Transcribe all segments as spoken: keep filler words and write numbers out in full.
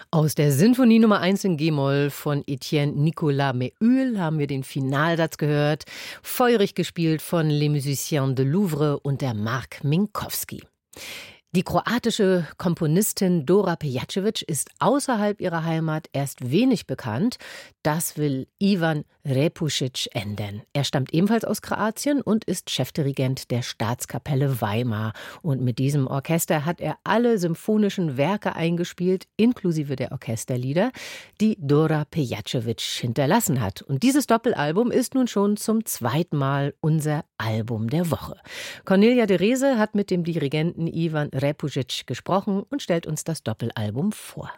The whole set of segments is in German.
Aus der Sinfonie Nummer eins in G-Moll von Etienne Nicolas Méhul haben wir den Finalsatz gehört, feurig gespielt von Les Musiciens de Louvre und der Mark Minkowski. Die kroatische Komponistin Dora Pejacevic ist außerhalb ihrer Heimat erst wenig bekannt. Das will Ivan Repušić ändern. Er stammt ebenfalls aus Kroatien und ist Chefdirigent der Staatskapelle Weimar. Und mit diesem Orchester hat er alle symphonischen Werke eingespielt, inklusive der Orchesterlieder, die Dora Pejacevic hinterlassen hat. Und dieses Doppelalbum ist nun schon zum zweiten Mal unser Album der Woche. Cornelia de Reze hat mit dem Dirigenten Ivan Repušić gesprochen und stellt uns das Doppelalbum vor.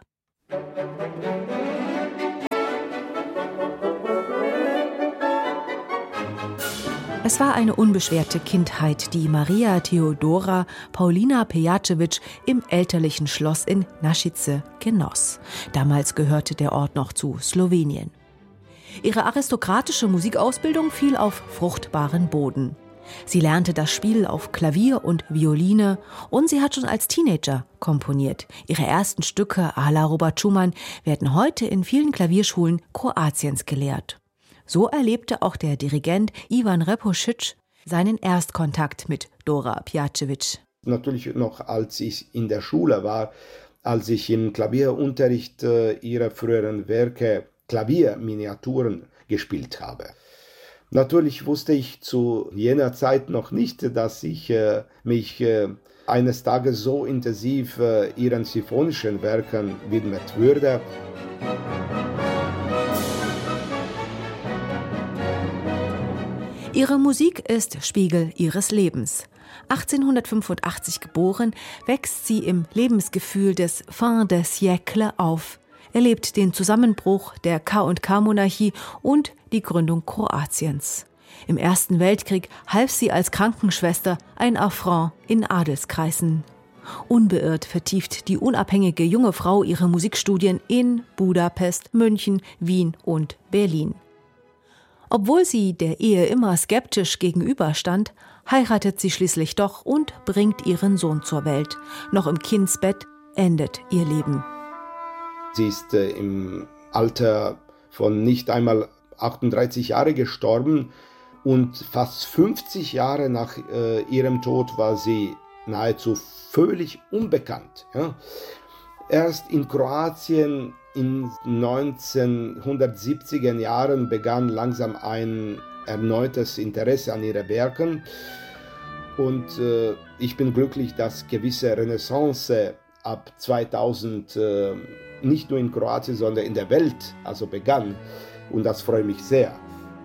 Es war eine unbeschwerte Kindheit, die Maria Theodora Paulina Pejacevic im elterlichen Schloss in Našice genoss. Damals gehörte der Ort noch zu Slowenien. Ihre aristokratische Musikausbildung fiel auf fruchtbaren Boden. Sie lernte das Spiel auf Klavier und Violine und sie hat schon als Teenager komponiert. Ihre ersten Stücke à la Robert Schumann werden heute in vielen Klavierschulen Kroatiens gelehrt. So erlebte auch der Dirigent Ivan Repušić seinen Erstkontakt mit Dora Pejacevic. Natürlich noch als ich in der Schule war, als ich im Klavierunterricht äh, ihrer früheren Werke Klavierminiaturen gespielt habe. Natürlich wusste ich zu jener Zeit noch nicht, dass ich äh, mich äh, eines Tages so intensiv äh, ihren symphonischen Werken widmen würde. Ihre Musik ist Spiegel ihres Lebens. achtzehnhundertfünfundachtzig geboren, wächst sie im Lebensgefühl des Fin de siècle auf, erlebt den Zusammenbruch der K und K-Monarchie und die Gründung Kroatiens. Im Ersten Weltkrieg half sie als Krankenschwester ein Affront in Adelskreisen. Unbeirrt vertieft die unabhängige junge Frau ihre Musikstudien in Budapest, München, Wien und Berlin. Obwohl sie der Ehe immer skeptisch gegenüberstand, heiratet sie schließlich doch und bringt ihren Sohn zur Welt. Noch im Kindsbett endet ihr Leben. Sie ist äh, im Alter von nicht einmal achtunddreißig Jahren gestorben und fast fünfzig Jahre nach äh, ihrem Tod war sie nahezu völlig unbekannt. Ja? Erst in Kroatien in neunzehnhundertsiebziger Jahren begann langsam ein erneutes Interesse an ihren Werken und äh, ich bin glücklich, dass gewisse Renaissance ab zweitausend äh, nicht nur in Kroatien, sondern in der Welt also begann und das freut mich sehr.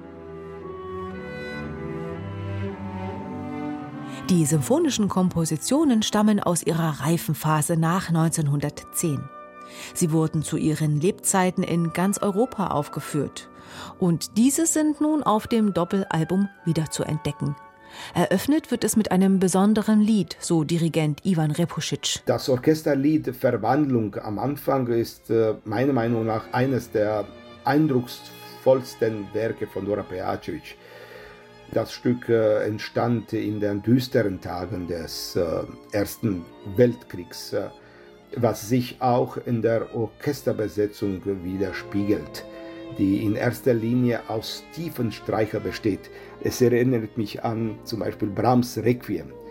Die symphonischen Kompositionen stammen aus ihrer Reifenphase nach neunzehnhundertzehn. Sie wurden zu ihren Lebzeiten in ganz Europa aufgeführt. Und diese sind nun auf dem Doppelalbum wieder zu entdecken. Eröffnet wird es mit einem besonderen Lied, so Dirigent Ivan Repušić. Das Orchesterlied Verwandlung am Anfang ist äh, meiner Meinung nach eines der eindrucksvollsten Werke von Dora Pejacevic. Das Stück äh, entstand in den düsteren Tagen des äh, Ersten Weltkriegs, äh, was sich auch in der Orchesterbesetzung widerspiegelt, die in erster Linie aus tiefen Streicher besteht. Es erinnert mich an zum Beispiel Brahms Requiem.